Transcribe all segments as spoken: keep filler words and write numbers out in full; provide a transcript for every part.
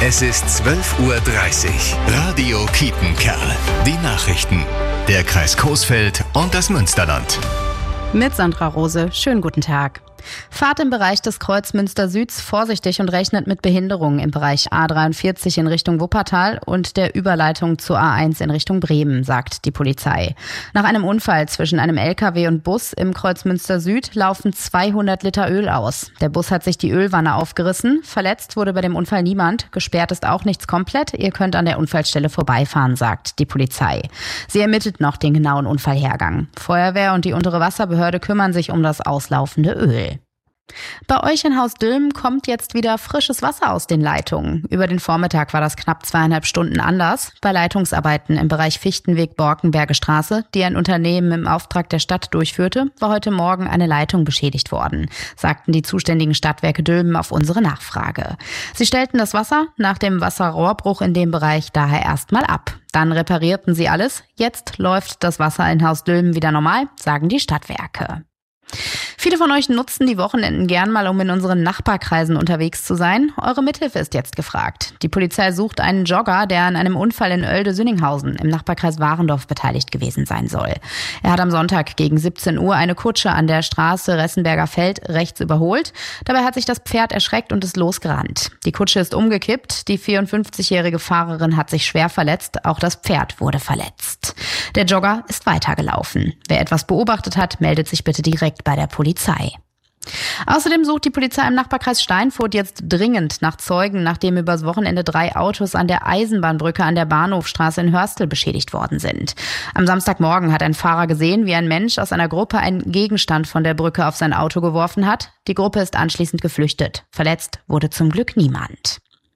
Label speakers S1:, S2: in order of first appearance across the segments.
S1: Es ist zwölf Uhr dreißig. Radio Kiepenkerl. Die Nachrichten. Der Kreis Coesfeld und das Münsterland.
S2: Mit Sandra Rose. Schönen guten Tag. Fahrt im Bereich des Kreuz Münster Süds vorsichtig und rechnet mit Behinderungen im Bereich A dreiundvierzig in Richtung Wuppertal und der Überleitung zur A eins in Richtung Bremen, sagt die Polizei. Nach einem Unfall zwischen einem L K W und Bus im Kreuz Münster Süd laufen zweihundert Liter Öl aus. Der Bus hat sich die Ölwanne aufgerissen. Verletzt wurde bei dem Unfall niemand. Gesperrt ist auch nichts komplett. Ihr könnt an der Unfallstelle vorbeifahren, sagt die Polizei. Sie ermittelt noch den genauen Unfallhergang. Feuerwehr und die untere Wasserbehörde kümmern sich um das auslaufende Öl. Bei euch in Haus Dülmen kommt jetzt wieder frisches Wasser aus den Leitungen. Über den Vormittag war das knapp zweieinhalb Stunden anders. Bei Leitungsarbeiten im Bereich Fichtenweg-Borkenberger Straße, die ein Unternehmen im Auftrag der Stadt durchführte, war heute Morgen eine Leitung beschädigt worden, sagten die zuständigen Stadtwerke Dülmen auf unsere Nachfrage. Sie stellten das Wasser nach dem Wasserrohrbruch in dem Bereich daher erstmal ab. Dann reparierten sie alles. Jetzt läuft das Wasser in Haus Dülmen wieder normal, sagen die Stadtwerke. Viele von euch nutzen die Wochenenden gern mal, um in unseren Nachbarkreisen unterwegs zu sein. Eure Mithilfe ist jetzt gefragt. Die Polizei sucht einen Jogger, der an einem Unfall in Oelde-Sünninghausen im Nachbarkreis Warendorf beteiligt gewesen sein soll. Er hat am Sonntag gegen siebzehn Uhr eine Kutsche an der Straße Ressenberger Feld rechts überholt. Dabei hat sich das Pferd erschreckt und ist losgerannt. Die Kutsche ist umgekippt. Die vierundfünfzigjährige Fahrerin hat sich schwer verletzt. Auch das Pferd wurde verletzt. Der Jogger ist weitergelaufen. Wer etwas beobachtet hat, meldet sich bitte direkt bei der Polizei. Außerdem sucht die Polizei im Nachbarkreis Steinfurt jetzt dringend nach Zeugen, nachdem übers Wochenende drei Autos an der Eisenbahnbrücke an der Bahnhofstraße in Hörstel beschädigt worden sind. Am Samstagmorgen hat ein Fahrer gesehen, wie ein Mensch aus einer Gruppe einen Gegenstand von der Brücke auf sein Auto geworfen hat. Die Gruppe ist anschließend geflüchtet. Verletzt wurde zum Glück niemand.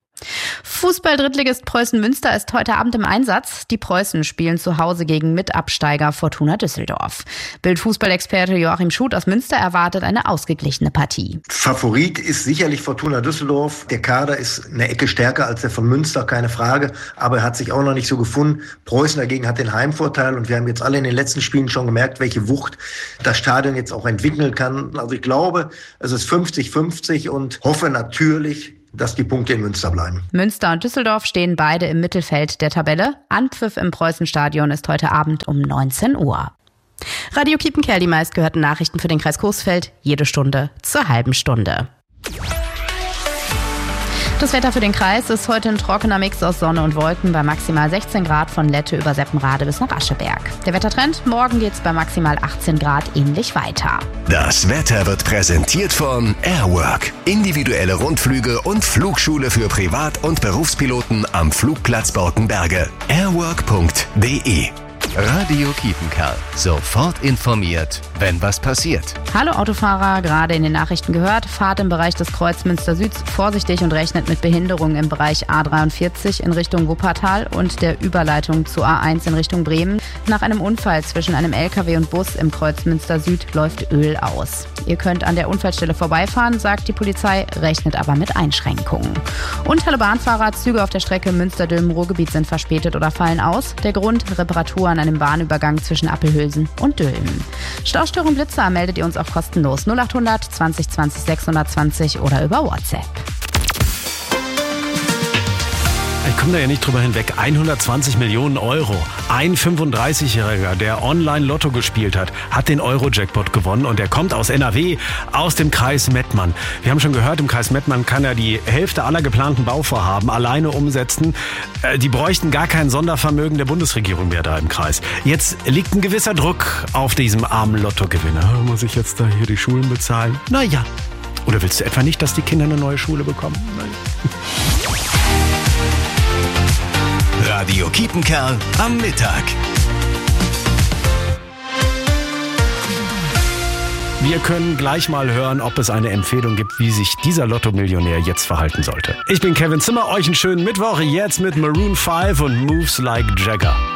S2: Fußball-Drittligist Preußen Münster ist heute Abend im Einsatz. Die Preußen spielen zu Hause gegen Mitabsteiger Fortuna Düsseldorf. Bild-Fußballexperte Joachim Schuth aus Münster erwartet eine ausgeglichene Partie.
S3: Favorit ist sicherlich Fortuna Düsseldorf. Der Kader ist eine Ecke stärker als der von Münster, keine Frage. Aber er hat sich auch noch nicht so gefunden. Preußen dagegen hat den Heimvorteil. Und wir haben jetzt alle in den letzten Spielen schon gemerkt, welche Wucht das Stadion jetzt auch entwickeln kann. Also ich glaube, es ist fünfzig fünfzig und hoffe natürlich, dass die Punkte in Münster bleiben.
S2: Münster und Düsseldorf stehen beide im Mittelfeld der Tabelle. Anpfiff im Preußenstadion ist heute Abend um neunzehn Uhr. Radio Kiepenkerl, die meistgehörten Nachrichten für den Kreis Coesfeld, jede Stunde zur halben Stunde. Das Wetter für den Kreis ist heute ein trockener Mix aus Sonne und Wolken bei maximal sechzehn Grad von Lette über Seppenrade bis nach Ascheberg. Der Wettertrend, morgen geht's bei maximal achtzehn Grad ähnlich weiter.
S1: Das Wetter wird präsentiert von Airwork. Individuelle Rundflüge und Flugschule für Privat- und Berufspiloten am Flugplatz Borkenberge. airwork punkt de. Radio Kiepenkerl. Sofort informiert, wenn was passiert.
S2: Hallo Autofahrer, gerade in den Nachrichten gehört. Fahrt im Bereich des Kreuz Münster Süds vorsichtig und rechnet mit Behinderungen im Bereich A dreiundvierzig in Richtung Wuppertal und der Überleitung zu A eins in Richtung Bremen. Nach einem Unfall zwischen einem L K W und Bus im Kreuz Münster Süd läuft Öl aus. Ihr könnt an der Unfallstelle vorbeifahren, sagt die Polizei, rechnet aber mit Einschränkungen. Und alle Bahnfahrer, Züge auf der Strecke Münster-Dülmen-Ruhrgebiet sind verspätet oder fallen aus. Der Grund, Reparatur an einem Bahnübergang zwischen Appelhülsen und Dülmen. Staustörung Blitzer meldet ihr uns auch kostenlos null achthundert zwanzig zwanzig sechshundertzwanzig oder über WhatsApp.
S4: Ich komme da ja nicht drüber hinweg. hundertzwanzig Millionen Euro. Ein fünfunddreißigjähriger, der Online-Lotto gespielt hat, hat den Euro-Jackpot gewonnen und er kommt aus N R W, aus dem Kreis Mettmann. Wir haben schon gehört, im Kreis Mettmann kann er die Hälfte aller geplanten Bauvorhaben alleine umsetzen. Die bräuchten gar kein Sondervermögen der Bundesregierung mehr da im Kreis. Jetzt liegt ein gewisser Druck auf diesem armen Lottogewinner. Muss ich jetzt da hier die Schulen bezahlen? Naja. Oder willst du etwa nicht, dass die Kinder eine neue Schule bekommen? Nein.
S1: Radio Kiepenkerl am Mittag.
S4: Wir können gleich mal hören, ob es eine Empfehlung gibt, wie sich dieser Lotto-Millionär jetzt verhalten sollte. Ich bin Kevin Zimmer, euch einen schönen Mittwoch, jetzt mit Maroon five und Moves Like Jagger.